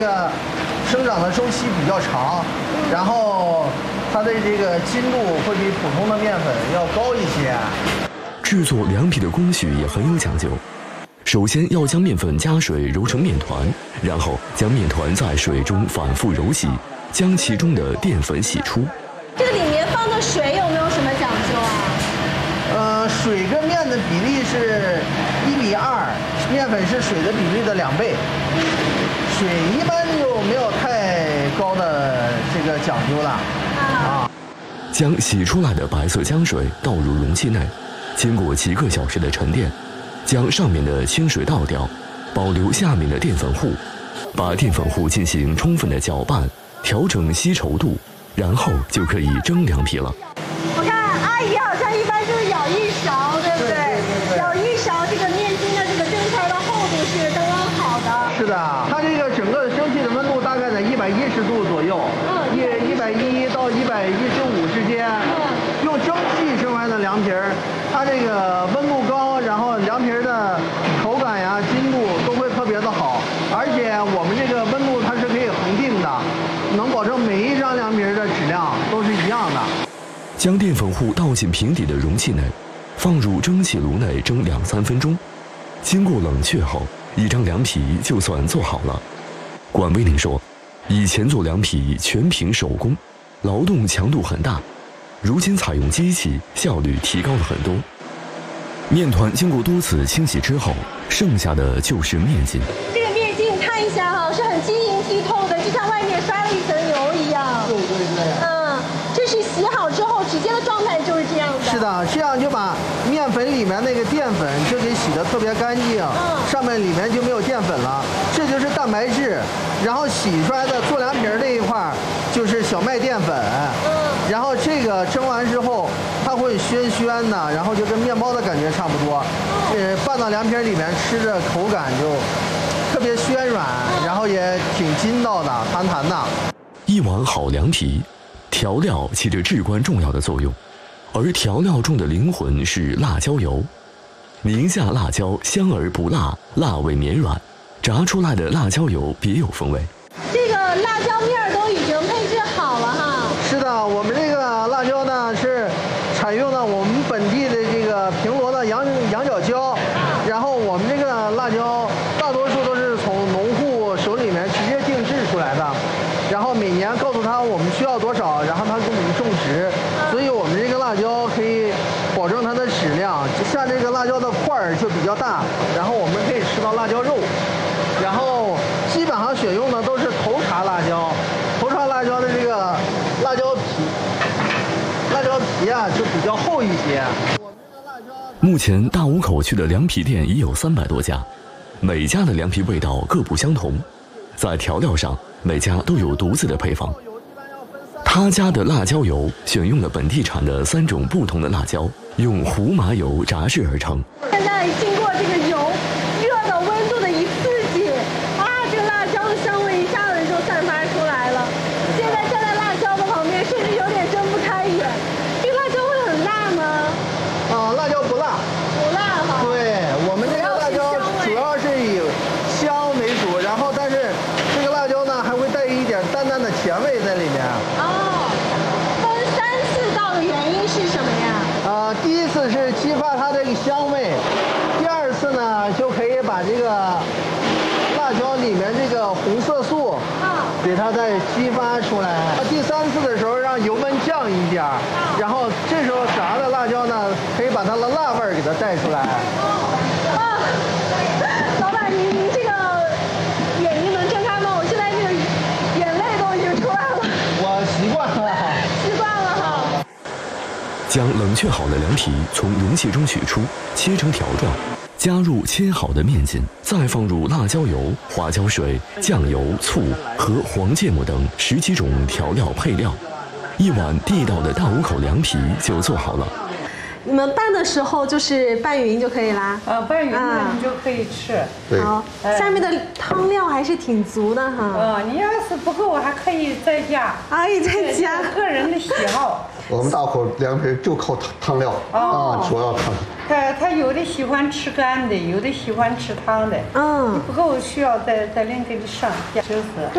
这个生长的周期比较长，然后它的这个筋度会比普通的面粉要高一些。 制作凉皮的工序也很有讲究，首先要将面粉加水揉成面团，然后将面团在水中反复揉洗，将其中的淀粉洗出。 这个里面放的水有没有什么讲究啊？ 水跟面的比例是1:2，面粉是水的比例的2倍。水一般就没有太高的这个讲究了啊。 将洗出来的白色浆水倒入容器内，经过几个小时的沉淀，将上面的清水倒掉，保留下面的淀粉糊，把淀粉糊进行充分的搅拌，调整稀稠度，然后就可以蒸凉皮了。 我看阿姨好像一般就是舀一勺，对不对？舀一勺，这个面筋的这个蒸出来的厚度是刚刚好的。 是的，它这个整个蒸汽的温度大概在110度左右，110到115之间。用蒸汽蒸出来的凉皮儿，它这个温度高，然后凉皮儿的口感呀、筋度都会特别的好，而且我们这个温度它是可以恒定的，能保证每一张凉皮儿的质量都是一样的。 将淀粉糊倒进平底的容器内，放入蒸汽炉内蒸2-3分钟。经过冷却后，一张凉皮就算做好了。管威宁说，以前做凉皮全凭手工，劳动强度很大，如今采用机器，效率提高了很多。面团经过多次清洗之后，剩下的就是面筋。 这个面筋你看一下哈，是很晶莹剔透的，就像外面刷了一层油一样。 对。 这是洗好之后直接的状态就是这样的。 是的，这样就把面粉里面那个淀粉就给洗得特别干净，上面里面就没有淀粉了，这就是蛋白质。然后洗出来的做凉皮儿那一块就是小麦淀粉，然后这个蒸完之后它会暄暄的，然后就跟面包的感觉差不多，拌到凉皮儿里面吃着口感就特别暄软，然后也挺筋道的，弹弹的。 一碗好凉皮，调料起着至关重要的作用，而调料中的灵魂是辣椒油。宁夏辣椒香而不辣，辣味绵软，炸出来的辣椒油别有风味。 这个辣椒面儿都已经配置好了哈。 是的，我们这个辣椒呢是采用了我们本地的这个平罗的羊角椒，然后我们这个辣椒大多数都是从农户手里面直接定制出来的，然后每年告诉他我们需要多少，然后他给我们种植，所以我们这个辣椒可以保证它的质量。像这个辣椒的块儿就比较大，然后我们可以吃到辣椒肉，然后基本上选用的都是头茬辣椒，头茬辣椒的这个辣椒皮啊就比较厚一些。 目前大沽口区的凉皮店已有300多家，每家的凉皮味道各不相同，在调料上每家都有独自的配方。他家的辣椒油选用了本地产的3种不同的辣椒，用胡麻油炸制而成。 现在经过这个油热的温度的一刺激，这个辣椒的香味一下子就散发出来了。现在站在辣椒的旁边，甚至有点睁不开眼。这个辣椒会很辣吗？ 辣椒不辣， 不辣哈。 对，我们这个辣椒主要是以香为主，然后但是这个辣椒呢还会带一点淡淡的甜味在里面。 分3次倒的原因是什么呀？ 第一次是激发它这个香味，第2次呢就可以把这个辣椒里面这个红色素给它再激发出来。第3次的时候让油温降一点，然后这时候炸的辣椒呢可以把它的辣味给它带出来。 老板，您这个眼睛能睁开吗？我现在这个眼泪都已经出来了。 我习惯了。 习惯了哈。 将冷却好的凉皮从容器中取出，切成条状，加入切好的面筋，再放入辣椒油、花椒水、酱油、醋和黄芥末等10几种调料配料，一碗地道的大沽口凉皮就做好了。 你们拌的时候就是拌匀就可以啦。 拌匀了你就可以吃。 好，下面的汤料还是挺足的哈。 你要是不够还可以再加。 可以再加， 个人的喜好。 我们大口凉皮就靠汤料主要汤。 他有的喜欢吃干的，有的喜欢吃汤的。你不够需要再另给你上加。就是。